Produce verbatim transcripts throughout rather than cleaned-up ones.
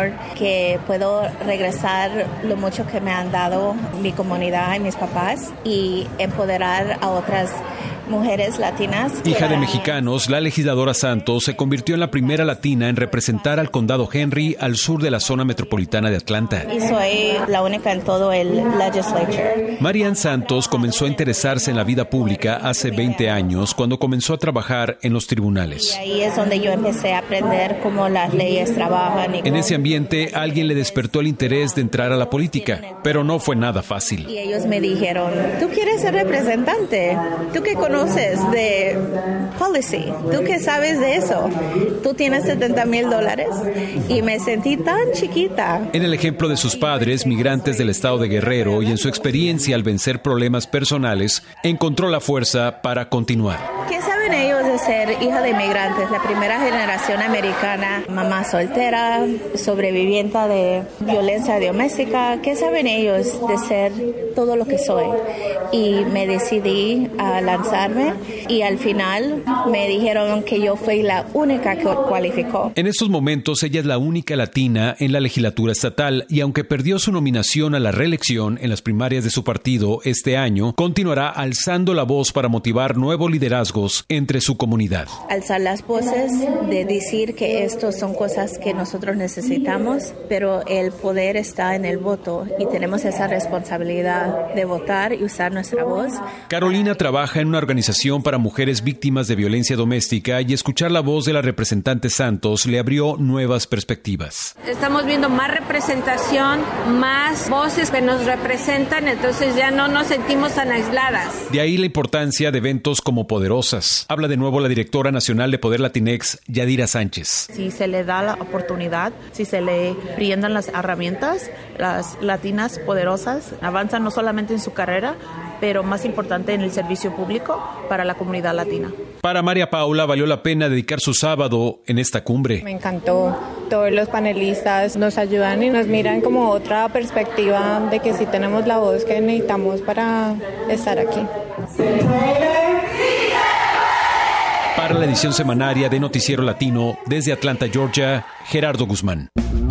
que puedo regresar lo mucho que me han dado mi comunidad y mis papás y empoderar a otras mujeres latinas. Hija de mexicanos, la legisladora Santos se convirtió en la primera latina en representar al condado Henry al sur de la zona metropolitana de Atlanta. Y soy la única en todo el legislature. Marian Santos comenzó a interesarse en la vida pública hace veinte años cuando comenzó a trabajar en los tribunales. Y ahí es donde yo empecé a aprender cómo las leyes trabajan. Y en ese ambiente, alguien le despertó el interés de entrar a la política, pero no fue nada fácil. Y ellos me dijeron, ¿tú quieres ser representante? ¿Tú qué conoces de policy? ¿Tú qué sabes de eso? ¿Tú tienes setenta mil dólares? Y me sentí tan chiquita. En el ejemplo de sus padres, migrantes del estado de Guerrero, y en su experiencia al vencer problemas personales, encontró la fuerza para continuar. ¿Qué saben ellos de ser hija de inmigrantes? La primera generación americana, mamá soltera, sobreviviente de violencia doméstica. ¿Qué saben ellos de ser todo lo que soy? Y me decidí a lanzarme y al final me dijeron que yo fui la única que cualificó. En estos momentos ella es la única latina en la legislatura estatal y aunque perdió su nominación a la reelección en las primarias de su partido este año, continuará alzando la voz para motivar nuevos liderazgos entre su comunidad. Alzar las voces de decir que estos son cosas que nosotros necesitamos, pero el poder está en el voto y tenemos esa responsabilidad de votar y usar nuestra voz. Carolina trabaja en una organización para mujeres víctimas de violencia doméstica y escuchar la voz de la representante Santos le abrió nuevas perspectivas. Estamos viendo más representación, más voces que nos representan, entonces ya no nos sentimos tan aisladas. De ahí la importancia de eventos como Poderosas. Habla de nuevo la directora nacional de Poder Latinex, Yadira Sánchez. Si se le da la oportunidad, si se le brindan las herramientas, las latinas poderosas avanzan no solamente en su carrera, pero más importante en el servicio público para la comunidad latina. Para María Paula valió la pena dedicar su sábado en esta cumbre. Me encantó. Todos los panelistas nos ayudan y nos miran como otra perspectiva de que sí tenemos la voz que necesitamos para estar aquí. Para la edición semanaria de Noticiero Latino, desde Atlanta, Georgia, Gerardo Guzmán.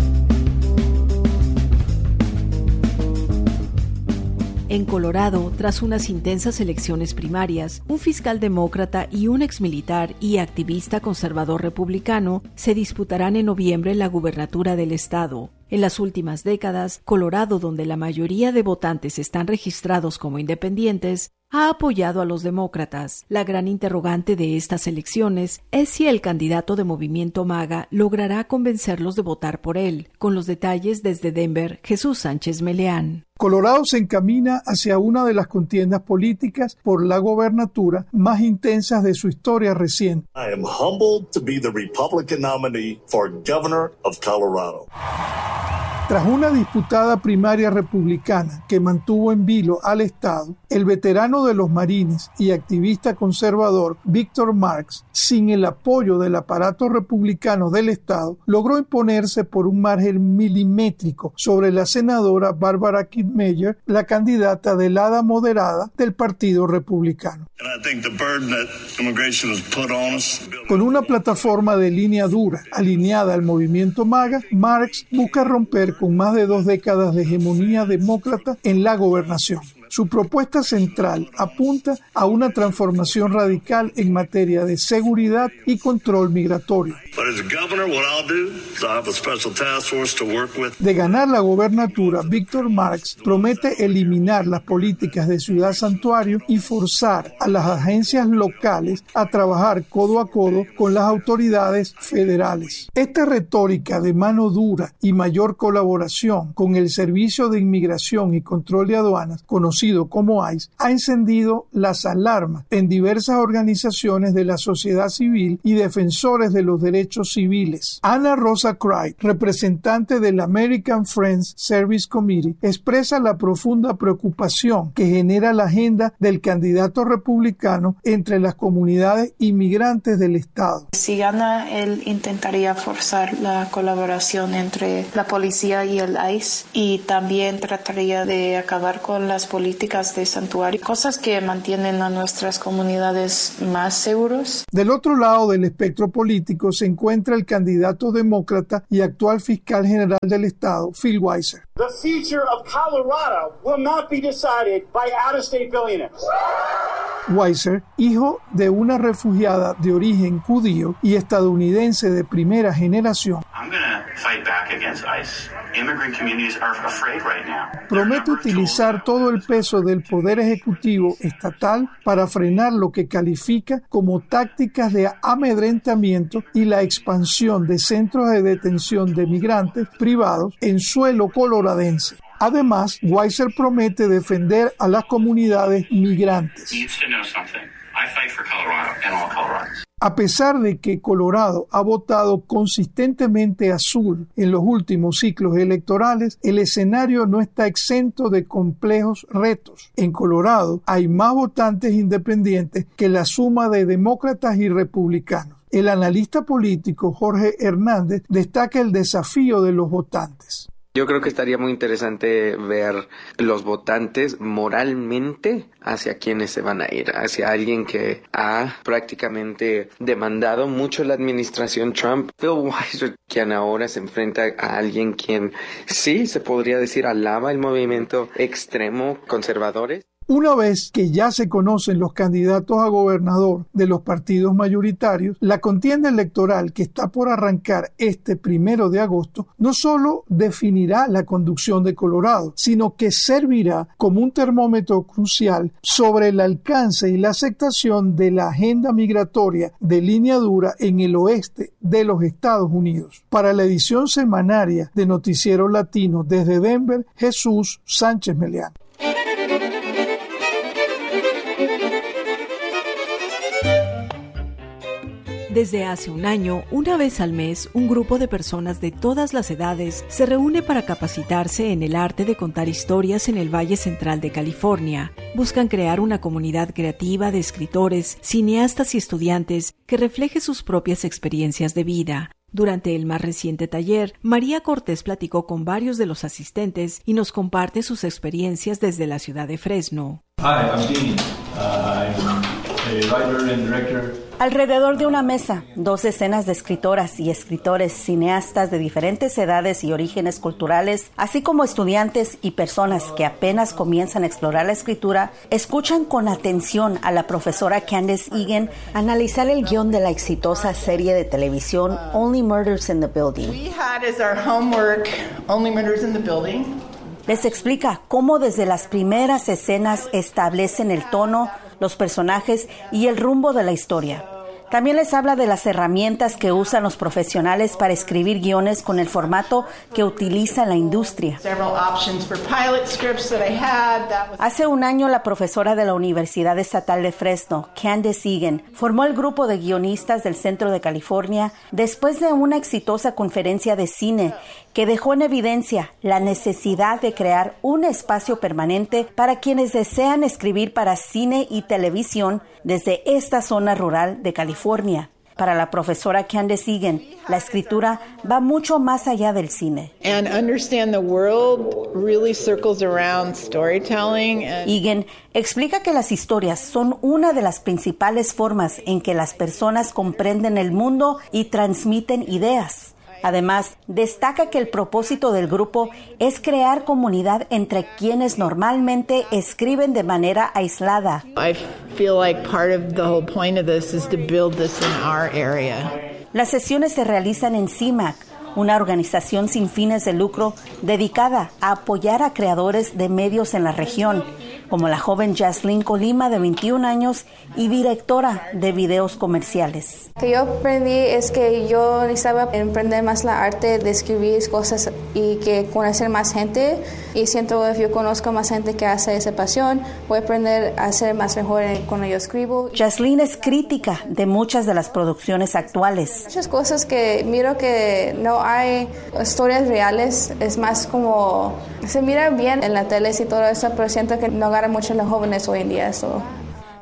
En Colorado, tras unas intensas elecciones primarias, un fiscal demócrata y un exmilitar y activista conservador republicano se disputarán en noviembre la gubernatura del estado. En las últimas décadas, Colorado, donde la mayoría de votantes están registrados como independientes, ha apoyado a los demócratas. La gran interrogante de estas elecciones es si el candidato de Movimiento MAGA logrará convencerlos de votar por él. Con los detalles desde Denver, Jesús Sánchez Meleán. Colorado se encamina hacia una de las contiendas políticas por la gobernatura más intensas de su historia reciente. I am humbled to be the Republican nominee for Governor of Colorado. Tras una disputada primaria republicana que mantuvo en vilo al Estado, el veterano de los Marines y activista conservador Víctor Marx, sin el apoyo del aparato republicano del Estado, logró imponerse por un margen milimétrico sobre la senadora Barbara Kidmeyer, la candidata del ala moderada del Partido Republicano. Con una plataforma de línea dura alineada al movimiento MAGA, Marx busca romper con más de dos décadas de hegemonía demócrata en la gobernación. Su propuesta central apunta a una transformación radical en materia de seguridad y control migratorio. De ganar la gobernatura, Víctor Marx promete eliminar las políticas de ciudad santuario y forzar a las agencias locales a trabajar codo a codo con las autoridades federales. Esta retórica de mano dura y mayor colaboración con el Servicio de Inmigración y Control de Aduanas, conocido como I C E, ha encendido las alarmas en diversas organizaciones de la sociedad civil y defensores de los derechos civiles. Ana Rosa Cry, representante del American Friends Service Committee, expresa la profunda preocupación que genera la agenda del candidato republicano entre las comunidades inmigrantes del estado. Si gana, él intentaría forzar la colaboración entre la policía y el I C E y también trataría de acabar con las políticas políticas de santuario, cosas que mantienen a nuestras comunidades más seguros. Del otro lado del espectro político se encuentra el candidato demócrata y actual fiscal general del estado, Phil Weiser. The future of Colorado will not be decided by out-of-state billionaires. Weiser, hijo de una refugiada de origen judío y estadounidense de primera generación, promete utilizar todo el peso del poder ejecutivo estatal para frenar lo que califica como tácticas de amedrentamiento y la expansión de centros de detención de migrantes privados en suelo coloradense. Además, Weiser promete defender a las comunidades migrantes. A pesar de que Colorado ha votado consistentemente azul en los últimos ciclos electorales, el escenario no está exento de complejos retos. En Colorado hay más votantes independientes que la suma de demócratas y republicanos. El analista político Jorge Hernández destaca el desafío de los votantes. Yo creo que estaría muy interesante ver los votantes moralmente hacia quienes se van a ir, hacia alguien que ha prácticamente demandado mucho la administración Trump. Phil Weiser, quien ahora se enfrenta a alguien quien sí se podría decir alaba el movimiento extremo conservadores. Una vez que ya se conocen los candidatos a gobernador de los partidos mayoritarios, la contienda electoral que está por arrancar este primero de agosto no solo definirá la conducción de Colorado, sino que servirá como un termómetro crucial sobre el alcance y la aceptación de la agenda migratoria de línea dura en el oeste de los Estados Unidos. Para la edición semanaria de Noticiero Latino desde Denver, Jesús Sánchez Meleán. Desde hace un año, una vez al mes, un grupo de personas de todas las edades se reúne para capacitarse en el arte de contar historias en el Valle Central de California. Buscan crear una comunidad creativa de escritores, cineastas y estudiantes que refleje sus propias experiencias de vida. Durante el más reciente taller, María Cortés platicó con varios de los asistentes y nos comparte sus experiencias desde la ciudad de Fresno. Hi, I'm Dean. Uh, I'm a writer and director. Alrededor de una mesa, dos decenas de escritoras y escritores, cineastas de diferentes edades y orígenes culturales, así como estudiantes y personas que apenas comienzan a explorar la escritura, escuchan con atención a la profesora Candace Egan analizar el guión de la exitosa serie de televisión Only Murders in the Building. We had as our homework Only Murders in the Building. Les explica cómo desde las primeras escenas establecen el tono, los personajes y el rumbo de la historia. También les habla de las herramientas que usan los profesionales para escribir guiones con el formato que utiliza la industria. Hace un año, la profesora de la Universidad Estatal de Fresno, Candace Egan, formó el grupo de guionistas del Centro de California después de una exitosa conferencia de cine que dejó en evidencia la necesidad de crear un espacio permanente para quienes desean escribir para cine y televisión desde esta zona rural de California. Para la profesora Candace Egan, la escritura va mucho más allá del cine. And understand the world really circles around storytelling. And... Egan explica que las historias son una de las principales formas en que las personas comprenden el mundo y transmiten ideas. Además, destaca que el propósito del grupo es crear comunidad entre quienes normalmente escriben de manera aislada. I feel like part of the whole point of this is to build this in our area. Las sesiones se realizan en C I M A C, una organización sin fines de lucro dedicada a apoyar a creadores de medios en la región, como la joven Jaslyn Colima, de veintiún años y directora de videos comerciales. Lo que yo aprendí es que yo necesitaba emprender más la arte de escribir cosas y que conocer más gente, y siento que yo conozco más gente que hace esa pasión, voy a aprender a ser más mejor cuando yo escribo. Jaslyn es crítica de muchas de las producciones actuales. Muchas cosas que miro que no hay historias reales, es más como se mira bien en la tele y todo eso, pero siento que no agarra mucho a los jóvenes hoy en día eso.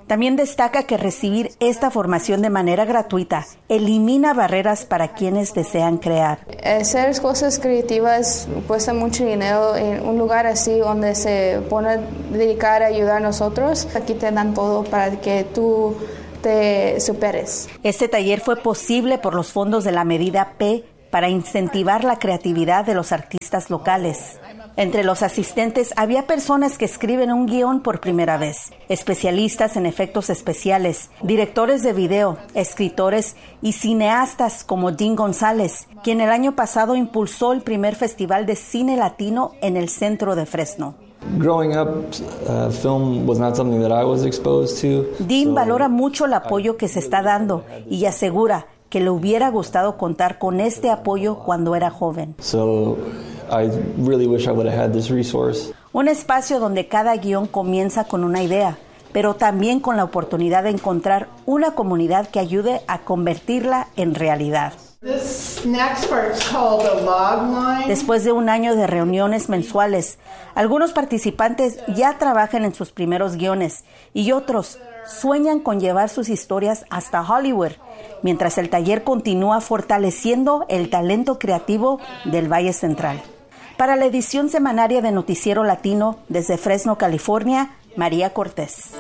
También destaca que recibir esta formación de manera gratuita elimina barreras para quienes desean crear. Hacer cosas creativas cuesta mucho dinero en un lugar así donde se pone a dedicar a ayudar a nosotros. Aquí te dan todo para que tú te superes. Este taller fue posible por los fondos de la medida P para incentivar la creatividad de los artistas locales. Entre los asistentes había personas que escriben un guión por primera vez, especialistas en efectos especiales, directores de video, escritores y cineastas como Dean González, quien el año pasado impulsó el primer festival de cine latino en el centro de Fresno. Growing up, uh, film was not something that I was exposed to. Dean valora mucho el apoyo que se está dando y asegura que le hubiera gustado contar con este apoyo cuando era joven. So, I really wish I would have had this resource. Un espacio donde cada guión comienza con una idea, pero también con la oportunidad de encontrar una comunidad que ayude a convertirla en realidad. This next part is called a log line. Después de un año de reuniones mensuales, algunos participantes ya trabajan en sus primeros guiones y otros sueñan con llevar sus historias hasta Hollywood, mientras el taller continúa fortaleciendo el talento creativo del Valle Central. Para la edición semanaria de Noticiero Latino, desde Fresno, California, María Cortés.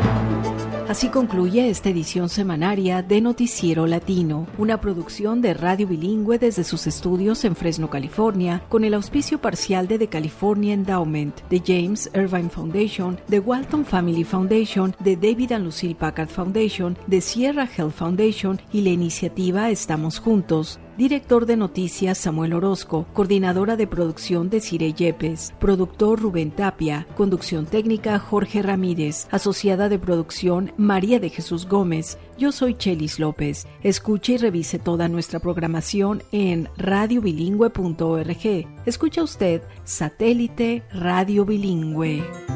Así concluye esta edición semanaria de Noticiero Latino, una producción de Radio Bilingüe desde sus estudios en Fresno, California, con el auspicio parcial de The California Endowment, de James Irvine Foundation, de Walton Family Foundation, de David and Lucille Packard Foundation, de Sierra Health Foundation y la iniciativa Estamos Juntos. Director de Noticias Samuel Orozco, coordinadora de producción Desiree Yepes, productor Rubén Tapia, conducción técnica Jorge Ramírez, asociada de producción María de Jesús Gómez. Yo soy Chelis López. Escuche y revise toda nuestra programación en radio bilingüe punto org. Escucha usted Satélite Radio Bilingüe.